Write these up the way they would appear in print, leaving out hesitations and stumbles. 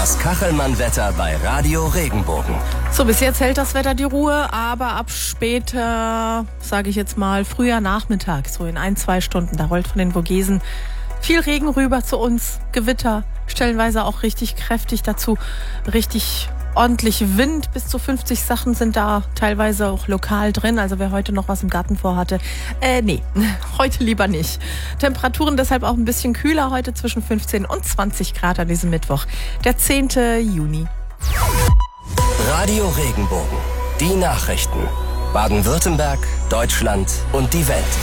Das Kachelmann-Wetter bei Radio Regenbogen. So, bis jetzt hält das Wetter die Ruhe, aber ab später, sage ich jetzt mal, früher Nachmittag, so in 1-2 Stunden, da rollt von den Vogesen viel Regen rüber zu uns, Gewitter, stellenweise auch richtig kräftig, dazu richtig ordentlich Wind, bis zu 50 Sachen sind da teilweise auch lokal drin, also wer heute noch was im Garten vorhatte, nee, heute lieber nicht. Temperaturen deshalb auch ein bisschen kühler, heute zwischen 15 und 20 Grad an diesem Mittwoch, der 10. Juni. Radio Regenbogen, die Nachrichten. Baden-Württemberg, Deutschland und die Welt.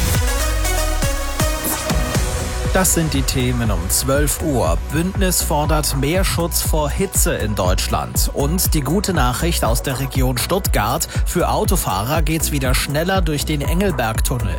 Das sind die Themen um 12 Uhr. Bündnis fordert mehr Schutz vor Hitze in Deutschland. Und die gute Nachricht aus der Region Stuttgart: Für Autofahrer geht's wieder schneller durch den Engelbergtunnel.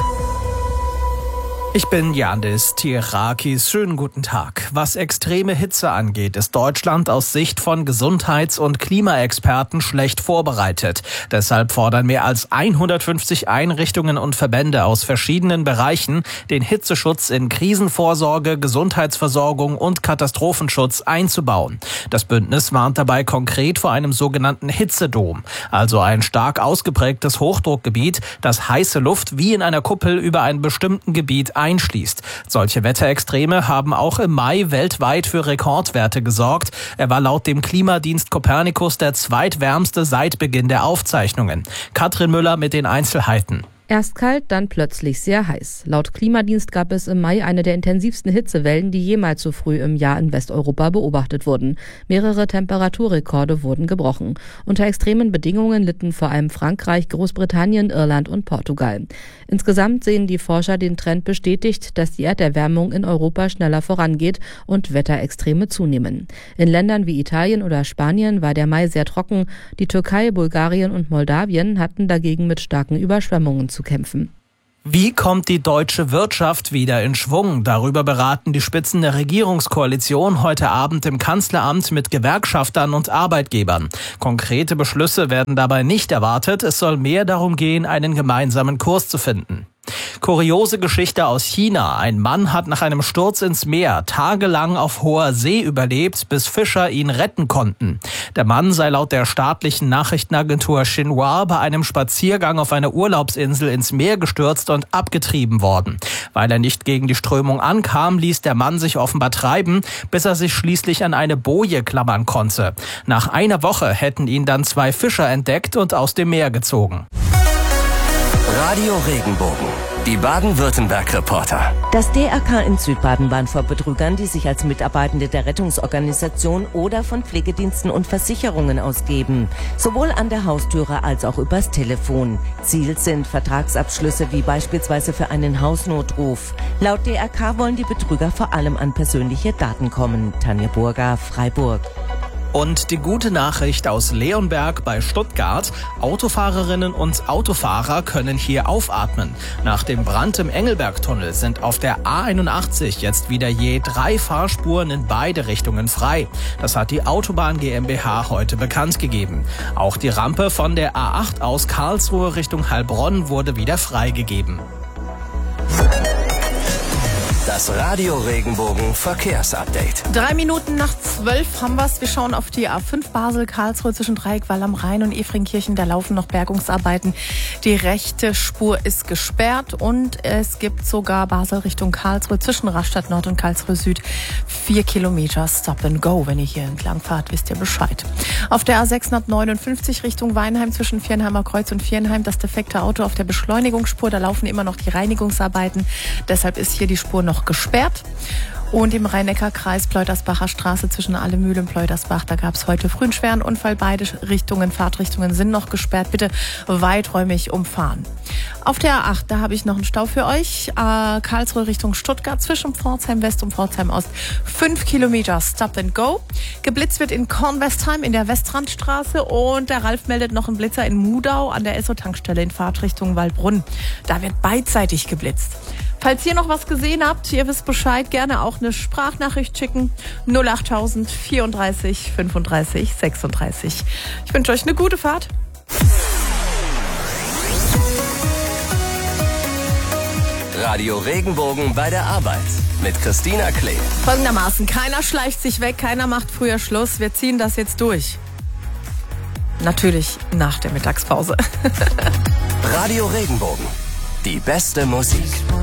Ich bin Yandis Tirakis. Schönen guten Tag. Was extreme Hitze angeht, ist Deutschland aus Sicht von Gesundheits- und Klimaexperten schlecht vorbereitet. Deshalb fordern mehr als 150 Einrichtungen und Verbände aus verschiedenen Bereichen, den Hitzeschutz in Krisenvorsorge, Gesundheitsversorgung und Katastrophenschutz einzubauen. Das Bündnis warnt dabei konkret vor einem sogenannten Hitzedom, also ein stark ausgeprägtes Hochdruckgebiet, das heiße Luft wie in einer Kuppel über einem bestimmten Gebiet einschließt. Solche Wetterextreme haben auch im Mai weltweit für Rekordwerte gesorgt. Er war laut dem Klimadienst Copernicus der zweitwärmste seit Beginn der Aufzeichnungen. Katrin Müller mit den Einzelheiten. Erst kalt, dann plötzlich sehr heiß. Laut Klimadienst gab es im Mai eine der intensivsten Hitzewellen, die jemals so früh im Jahr in Westeuropa beobachtet wurden. Mehrere Temperaturrekorde wurden gebrochen. Unter extremen Bedingungen litten vor allem Frankreich, Großbritannien, Irland und Portugal. Insgesamt sehen die Forscher den Trend bestätigt, dass die Erderwärmung in Europa schneller vorangeht und Wetterextreme zunehmen. In Ländern wie Italien oder Spanien war der Mai sehr trocken. Die Türkei, Bulgarien und Moldawien hatten dagegen mit starken Überschwemmungen zu kämpfen. Wie kommt die deutsche Wirtschaft wieder in Schwung? Darüber beraten die Spitzen der Regierungskoalition heute Abend im Kanzleramt mit Gewerkschaftern und Arbeitgebern. Konkrete Beschlüsse werden dabei nicht erwartet. Es soll mehr darum gehen, einen gemeinsamen Kurs zu finden. Kuriose Geschichte aus China. Ein Mann hat nach einem Sturz ins Meer tagelang auf hoher See überlebt, bis Fischer ihn retten konnten. Der Mann sei laut der staatlichen Nachrichtenagentur Xinhua bei einem Spaziergang auf einer Urlaubsinsel ins Meer gestürzt und abgetrieben worden. Weil er nicht gegen die Strömung ankam, ließ der Mann sich offenbar treiben, bis er sich schließlich an eine Boje klammern konnte. Nach einer Woche hätten ihn dann 2 Fischer entdeckt und aus dem Meer gezogen. Radio Regenbogen, die Baden-Württemberg-Reporter. Das DRK in Südbaden warnt vor Betrügern, die sich als Mitarbeitende der Rettungsorganisation oder von Pflegediensten und Versicherungen ausgeben. Sowohl an der Haustüre als auch übers Telefon. Ziel sind Vertragsabschlüsse wie beispielsweise für einen Hausnotruf. Laut DRK wollen die Betrüger vor allem an persönliche Daten kommen. Tanja Burger, Freiburg. Und die gute Nachricht aus Leonberg bei Stuttgart: Autofahrerinnen und Autofahrer können hier aufatmen. Nach dem Brand im Engelbergtunnel sind auf der A81 jetzt wieder je 3 Fahrspuren in beide Richtungen frei. Das hat die Autobahn GmbH heute bekannt gegeben. Auch die Rampe von der A8 aus Karlsruhe Richtung Heilbronn wurde wieder freigegeben. Das Radio Regenbogen Verkehrsupdate. 3 Minuten nach 12 haben wir's. Wir schauen auf die A5 Basel-Karlsruhe zwischen Dreieckwall am Rhein und Efringkirchen. Da laufen noch Bergungsarbeiten. Die rechte Spur ist gesperrt und es gibt sogar Basel Richtung Karlsruhe zwischen Rastatt Nord und Karlsruhe Süd 4 Kilometer Stop and Go. Wenn ihr hier entlang fahrt, wisst ihr Bescheid. Auf der A659 Richtung Weinheim zwischen Viernheimer Kreuz und Viernheim das defekte Auto auf der Beschleunigungsspur. Da laufen immer noch die Reinigungsarbeiten. Deshalb ist hier die Spur noch gesperrt. Und im Rhein-Neckar-Kreis Pleutersbacher Straße zwischen Allemühl und Pleutersbach, da gab es heute früh einen schweren Unfall. Beide Fahrtrichtungen sind noch gesperrt. Bitte weiträumig umfahren. Auf der A8, da habe ich noch einen Stau für euch. Karlsruhe Richtung Stuttgart zwischen Pforzheim West und Pforzheim Ost 5 Kilometer Stop and Go. Geblitzt wird in Kornwestheim in der Westrandstraße und der Ralf meldet noch einen Blitzer in Mudau an der Esso-Tankstelle in Fahrtrichtung Waldbrunn. Da wird beidseitig geblitzt. Falls ihr noch was gesehen habt, ihr wisst Bescheid, gerne auch eine Sprachnachricht schicken. 08000 34 35 36. Ich wünsche euch eine gute Fahrt. Radio Regenbogen bei der Arbeit. mit Christina Klee. Folgendermaßen, keiner schleicht sich weg, keiner macht früher Schluss. Wir ziehen das jetzt durch. Natürlich nach der Mittagspause. Radio Regenbogen. Die beste Musik.